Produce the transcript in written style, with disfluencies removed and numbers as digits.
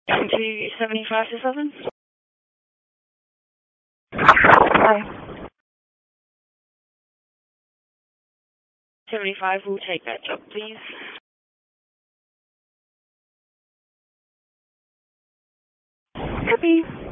275 to 7. Hi. 75 will take that job, please. Copy.